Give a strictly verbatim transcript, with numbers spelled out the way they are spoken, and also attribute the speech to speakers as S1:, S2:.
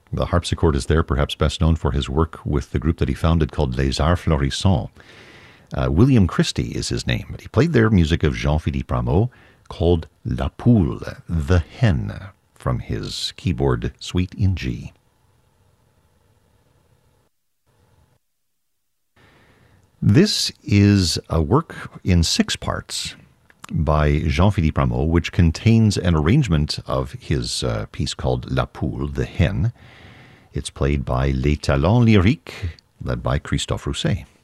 S1: The harpsichord is there, perhaps best known for his work with the group that he founded called Les Arts Florissants. Uh, William Christie is his name. He played there music of Jean-Philippe Rameau called La Poule, the Hen, from his keyboard suite in G. This is a work in six parts by Jean-Philippe Rameau, which contains an arrangement of his uh, piece called La Poule, the Hen. It's played by Les Talents Lyriques, led by Christophe Rousset.